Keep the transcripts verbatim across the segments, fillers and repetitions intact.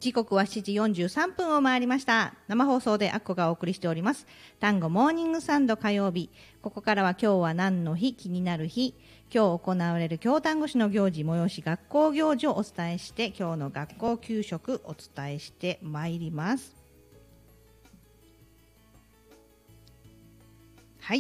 時刻はしちじよんじゅうさんぷんを回りました。生放送でアッコがお送りしております単語モーニングサンド火曜日。ここからは今日は何の日、気になる日、今日行われる京丹後市の行事、催し、学校行事をお伝えして、今日の学校給食お伝えしてまいります。はい、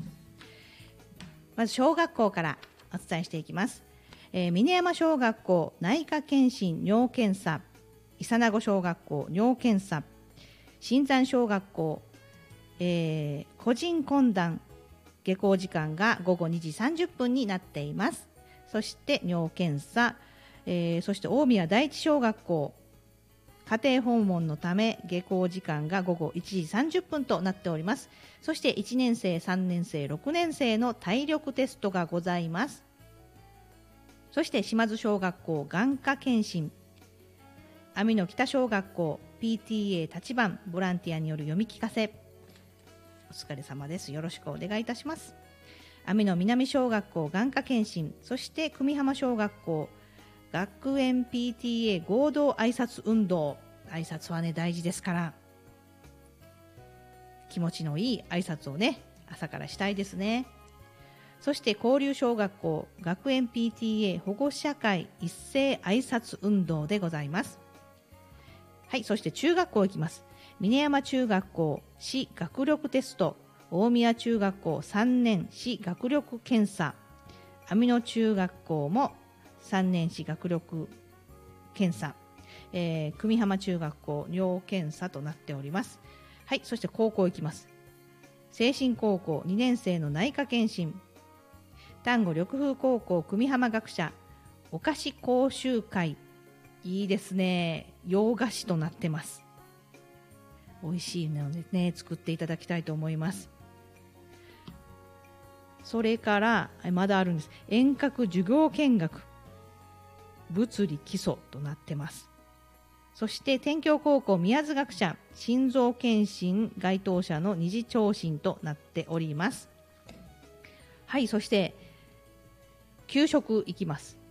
まず小学校からお伝えしていきます。えー、峰山小学校内科検診尿検査、伊佐名湖小学校尿検査、新山小学校、えー、個人懇談、下校時間が午後にじさんじゅっぷんになっています。そして尿検査、えー、そして大宮第一小学校家庭訪問のため下校時間が午後いちじさんじゅっぷんとなっております。そしていちねん生、さんねん生、ろくねん生の体力テストがございます。そして島津小学校眼科検診、網野北小学校 ピーティーエー 立番ボランティアによる読み聞かせ、お疲れ様です。よろしくお願いいたします。網野南小学校眼科検診、そして久美浜小学校学園 ピーティーエー 合同挨拶運動。挨拶はね大事ですから、気持ちのいい挨拶をね朝からしたいですね。そして交流小学校学園 ピーティーエー 保護者会一斉挨拶運動でございます。はい、そして中学校行きます。峰山中学校市学力テスト、大宮中学校さんねん市学力検査、網野中学校もさんねん市学力検査、えー、久美浜中学校尿検査となっております。はい、そして高校行きます。清新高校にねん生の内科検診、丹後緑風高校久美浜学舎お菓子講習会、いいですね、洋菓子となってます。美味しいのでね作っていただきたいと思います。それからまだあるんです。遠隔授業見学物理基礎となってます。そして天京高校宮津学舎心臓検診該当者の二次聴診となっております。はい、そして給食いきます。